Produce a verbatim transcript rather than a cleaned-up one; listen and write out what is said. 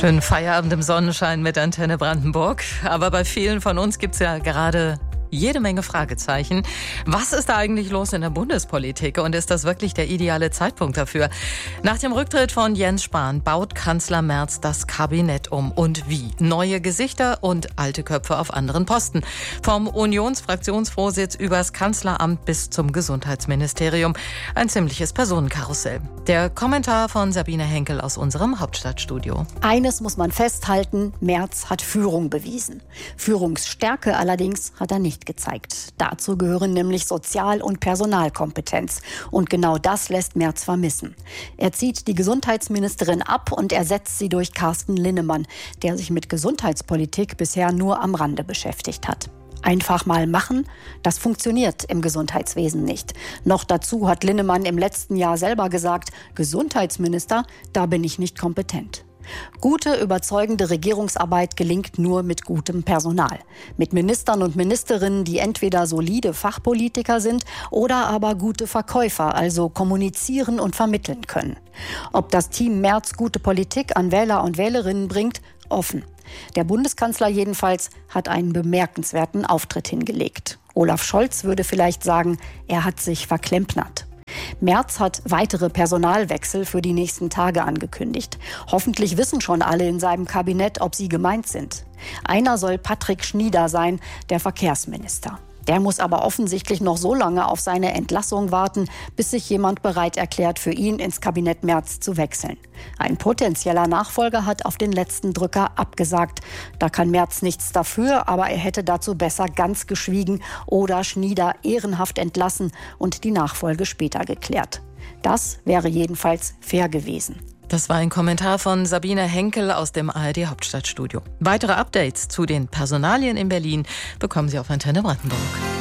Schönen Feierabend im Sonnenschein mit Antenne Brandenburg. Aber bei vielen von uns gibt es ja gerade jede Menge Fragezeichen. Was ist da eigentlich los in der Bundespolitik und ist das wirklich der ideale Zeitpunkt dafür? Nach dem Rücktritt von Jens Spahn baut Kanzler Merz das Kabinett um. Und wie? Neue Gesichter und alte Köpfe auf anderen Posten. Vom Unionsfraktionsvorsitz übers Kanzleramt bis zum Gesundheitsministerium. Ein ziemliches Personenkarussell. Der Kommentar von Sabine Henkel aus unserem Hauptstadtstudio. Eines muss man festhalten, Merz hat Führung bewiesen. Führungsstärke allerdings hat er nicht gezeigt. Dazu gehören nämlich Sozial- und Personalkompetenz. Und genau das lässt Merz vermissen. Er zieht die Gesundheitsministerin ab und ersetzt sie durch Carsten Linnemann, der sich mit Gesundheitspolitik bisher nur am Rande beschäftigt hat. Einfach mal machen, das funktioniert im Gesundheitswesen nicht. Noch dazu hat Linnemann im letzten Jahr selber gesagt, Gesundheitsminister, da bin ich nicht kompetent. Gute, überzeugende Regierungsarbeit gelingt nur mit gutem Personal. Mit Ministern und Ministerinnen, die entweder solide Fachpolitiker sind oder aber gute Verkäufer, also kommunizieren und vermitteln können. Ob das Team Merz gute Politik an Wähler und Wählerinnen bringt, offen. Der Bundeskanzler jedenfalls hat einen bemerkenswerten Auftritt hingelegt. Olaf Scholz würde vielleicht sagen, er hat sich verklempnert. Merz hat weitere Personalwechsel für die nächsten Tage angekündigt. Hoffentlich wissen schon alle in seinem Kabinett, ob sie gemeint sind. Einer soll Patrick Schnieder sein, der Verkehrsminister. Der muss aber offensichtlich noch so lange auf seine Entlassung warten, bis sich jemand bereit erklärt, für ihn ins Kabinett Merz zu wechseln. Ein potenzieller Nachfolger hat auf den letzten Drücker abgesagt. Da kann Merz nichts dafür, aber er hätte dazu besser ganz geschwiegen oder Schnieder ehrenhaft entlassen und die Nachfolge später geklärt. Das wäre jedenfalls fair gewesen. Das war ein Kommentar von Sabine Henkel aus dem A R D Hauptstadtstudio. Weitere Updates zu den Personalien in Berlin bekommen Sie auf Antenne Brandenburg.